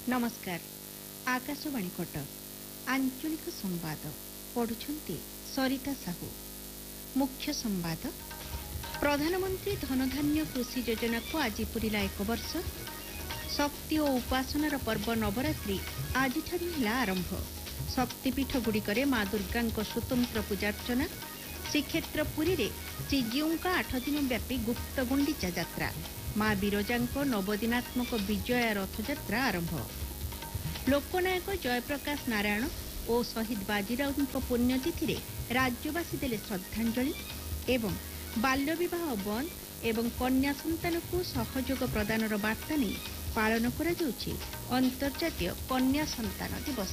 नमस्कार। आकाशवाणी कटक आंचलिक संवाद पढ़ुछंती सरिता साहू। मुख्य संवाद। प्रधानमंत्री धनधान्य कृषि योजना को आज पूरा 1 वर्ष। शक्ति और उपासनार पर्व नवरात्रि आज आरंभ। शक्तिपीठ गुड़िकरे माँ दुर्गा स्वतंत्र पूजार्चना। श्रीक्षेत्र पुरी रे श्रीजीउंका 8 दिन व्यापी गुप्त गुंडीचा यात्रा। माँ बिरजांको नवदिनात्मक विजया रथयात्रा आरंभ। लोकनायक जयप्रकाश नारायण और शहीद बाजीराव पुण्यतिथि रे राज्यवासी देले श्रद्धांजलि एवं बाल्य विवाह बंद एवं कन्या संतान को सहयोग प्रदानर वार्ता नहीं पालन करा जाउछि अंतर्जातीय कन्या संतान दिवस।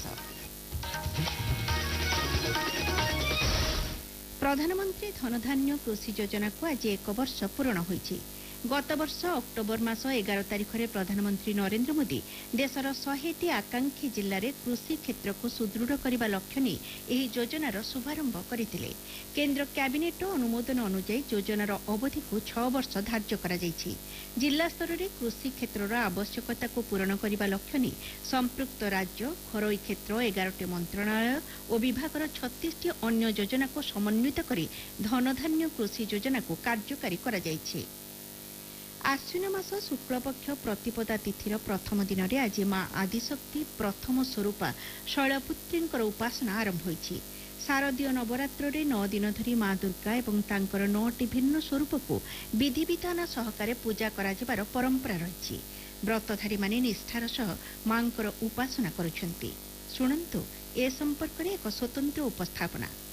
प्रधानमंत्री धनधान्य कृषि योजना को आज 1 वर्ष पूर्ण होइछि। गत वर्ष अक्टोबर मास 11 तारिख में प्रधानमंत्री नरेंद्र मोदी देशर 100टी आकांक्षी जिले में कृषि क्षेत्र को सुदृढ़ करने लक्ष्य नहीं यह योजनार शुभारंभ करथिले। केंद्र कैबिनेट अनुमोदन अनुଯାयी योजनार अवधि को 6 वर्ष धार्य करा जायछि। जिला स्तर में कृषि क्षेत्रर आवश्यकता को पूरण करने लक्ष्य नहीं संपृक्त राज्य घरोई क्षेत्र 11टी मंत्रणालय और विभागर 36टी अन्य योजना को समन्वित कर धनधान्य कृषि योजना को कार्यकारी करा जायछि। आश्विन मास शुक्लपक्ष प्रतिपदा तिथिर प्रथम दिन में आज माँ आदिशक्ति प्रथम स्वरूपा शैलपुत्री उपासना आरंभ होइछि। शारदीय नवरात्र 9 दिन धरी माँ दुर्गा एवं तांकर 9टी भिन्न स्वरूप को विधि विधान सहकारे पूजा कराजिबार परंपरा रही। व्रतधारी माने निष्ठार सह मांकर उपासना करुछंती। शुणन्तु ए संपर्क में एक स्वतंत्र उपस्थापना।